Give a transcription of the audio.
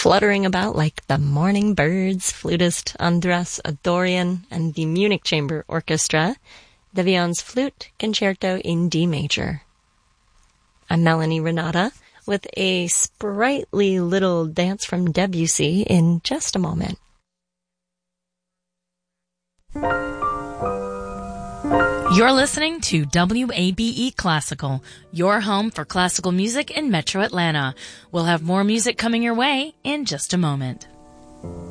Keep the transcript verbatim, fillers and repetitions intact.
fluttering about like the morning birds, flutist Andras Adorian and the Munich Chamber Orchestra, De Vion's Flute Concerto in D major. I'm Melanie Renata with a sprightly little dance from Debussy in just a moment. You're listening to W A B E Classical, your home for classical music in Metro Atlanta. We'll have more music coming your way in just a moment.